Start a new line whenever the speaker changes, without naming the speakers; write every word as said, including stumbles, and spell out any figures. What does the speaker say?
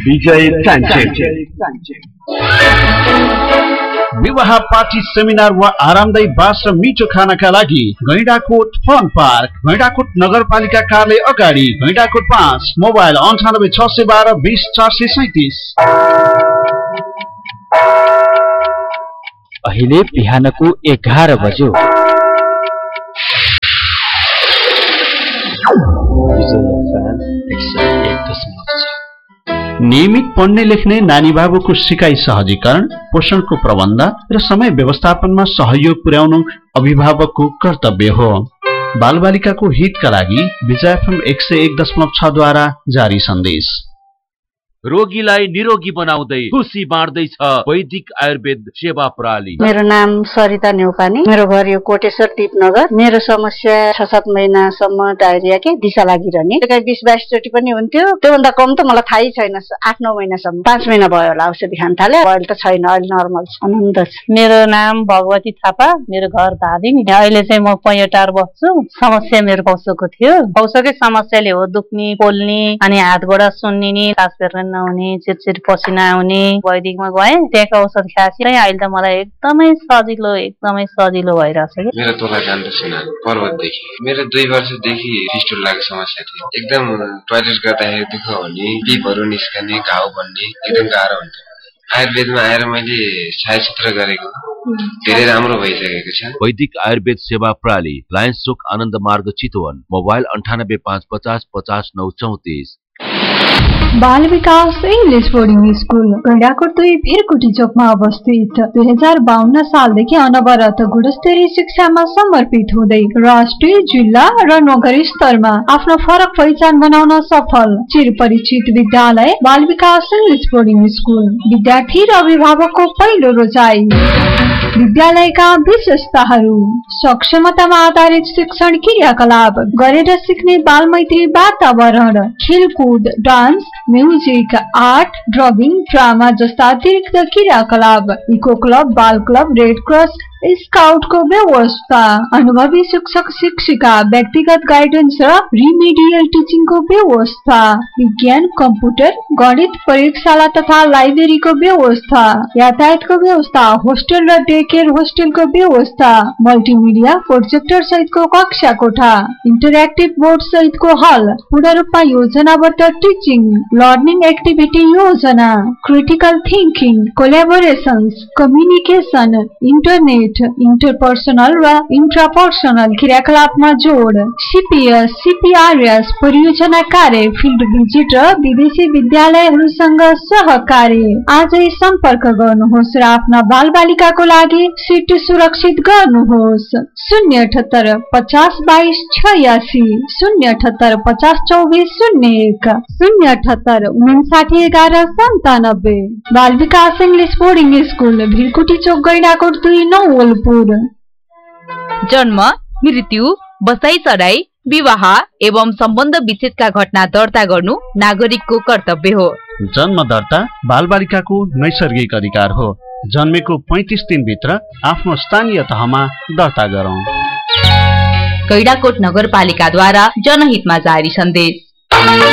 विजय ट्यान्चेन। विवाह party seminar वा आरामदायी बास र मिठो खानाका लागि गैंडाकोट फन पार्क, गैंडाकोट नगरपालिका कार्यालय अगाडि, गैंडाकोट पाँच, मोबाइल अन्ठानब्बे छ सय बाह्र बीस चार सय सैतिस।
अहिले बिहानको एघार बज्यो।
नियमित पढ्ने लेख्ने नानी बाबुको सिकाइ सहजीकरण, पोषणको प्रबन्ध र समय व्यवस्थापनमा सहयोग पुर्याउनु अभिभावकको कर्तव्य हो। बालबालिकाको हितका लागि विजय एफएम एक सय एक दशमलव छ द्वारा जारी सन्देश।
रोगीलाई निरोगी बनाउँदै खुसी बाँड्दैछ वैदिक आयुर्वेद सेवा प्रणाली।
मेरो नाम सरिता नेउपानी, मेरो घर यो कोटेश्वर टिपनगर। मेरो समस्या छ सात महिनासम्म डायरिया के दिशा लागिरहने, बिस बाइस चोटि पनि हुन्थ्यो। त्योभन्दा कम त मलाई थाहै छैन। आठ नौ महिनासम्म, पाँच महिना भयो होला औषधि खान थाले। अहिले त छैन, अहिले नर्मल छ, आनन्द छ।
मेरो नाम भगवती थापा, मेरो घर धादिङ। अहिले चाहिँ म पैँटार बस्छु। समस्या मेरो पौसोको थियो। पौसोकै समस्याले हो दुख्ने, पोल्ने, अनि हात गोडा सुन्निने, सास फेर्न नहुने, चिरचिर पसिना आउने। वैदिकमा गएँ, त्यहाँको औषध खाएपछि अहिले त मलाई एकदमै सजिलो एकदमै सजिलो भइरहेछ कि।
मेरो तोला जान्छ सुना पर्वतदेखि मेरो दुई वर्षदेखि फिस्टुलाको समस्या थियो। एकदम टोयलेट गर्दाखेरि दुःख हुने, पिपहरू निस्कने, घाउ बन्ने, एकदम गाह्रो हुन्थ्यो। आयुर्वेदमा आएर मैले छायाचित्र गरेको धेरै राम्रो भइसकेको छ।
वैदिक आयुर्वेद सेवा प्रणाली, लायन्स चोक आनन्द मार्ग चितवन। मोबाइल अन्ठानब्बे पाँच पचास पचास नौ चौतिस।
बाल विकास इंग्लिश बोर्डिंग स्कूल गैंडाकोट दुई भिरकुटी चोकमा अवस्थित दुई हजार बाहन्न सालदेखि अनवरत गुणस्तरीय शिक्षामा समर्पित हुँदै राष्ट्रिय, जिल्ला र नगरीय स्तरमा आफ्नो फरक पहिचान बनाउन सफल चिरपरिचित विद्यालय बाल विकास इंग्लिश बोर्डिंग स्कूल। विद्यार्थी र अभिभावकको पहिलो रोजाइ। विद्यालयका विशेषताहरू: सक्षमतामा आधारित शिक्षण क्रियाकलाप गरेर सिक्ने बाल मैत्री वातावरण, खेलकुद, डान्स, म्युजिक, आर्ट, ड्रबिङ, ड्रामा जस्ता अतिरिक्त क्रियाकलाप, इको क्लब, बाल क्लब, रेड क्रस, स्काउटको व्यवस्था, अनुभवी शिक्षक शिक्षिका, व्यक्तिगत गाइडेन्स र रिमेडियल टिचिङको व्यवस्था, विज्ञान, कम्प्युटर, गणित प्रयोगशाला तथा लाइब्रेरीको व्यवस्था, यातायातको व्यवस्था, होस्टेल र डे केयर होस्टेलको व्यवस्था, मल्टिमिडिया प्रोजेक्टर सहितको कक्षा कोठा, इन्टरेक्टिभ बोर्ड सहितको हल, पूर्ण रूपमा योजनाबद्ध टिचिङ, लर्निङ एक्टिभिटी योजना, critical thinking, कोल्याबोरेसन्स, communication, internet, interpersonal र इंट्रापर्सनल क्रियाकलापमा जोड, सीपीएस, सीपीआरएस, परियोजना कार्य, फिल्ड भिजिट र विदेशी विद्यालयहरूसँग सहकार्य। आजै सम्पर्क गर्नुहोस् र आफ्ना बालबालिकाको लागि सिट सुरक्षित गर्नुहोस्। शून्य अठहत्तर पचास बाइस छयासी, शून्य अठहत्तर पचास चौबिस शून्य एक, शून्य अठहत्तर उन्साठी एघार सन्तानब्बे। बाल विकास इंग्लिश बोर्डिंग स्कूल, भिरकुटी चोक, गैंडाकोट दुई, नवलपुर।
जन्म, मृत्यु, बसाई चढाई, विवाह एवं सम्बन्ध विच्छेदका घटना दर्ता गर्नु नागरिकको कर्तव्य हो।
जन्म दर्ता बालबालिकाको नैसर्गिक अधिकार हो। जन्मेको पैंतीस दिनभित्र आफ्नो स्थानीय तहमा दर्ता गरौँ।
गैंडाकोट नगरपालिकाद्वारा जनहितमा जारी सन्देश।